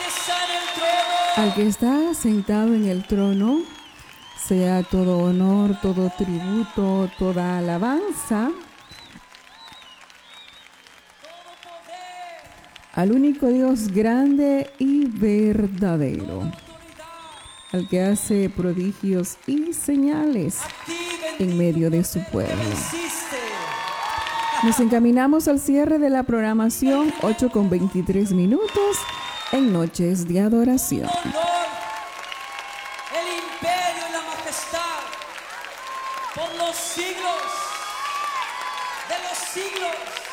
Al que está sentado en el trono, sea todo honor, todo tributo, toda alabanza al único Dios grande y verdadero, al que hace prodigios y señales en medio de su pueblo. Nos encaminamos al cierre de la programación, 8:23 en Noches de Adoración. El imperio y la majestad por los siglos de los siglos.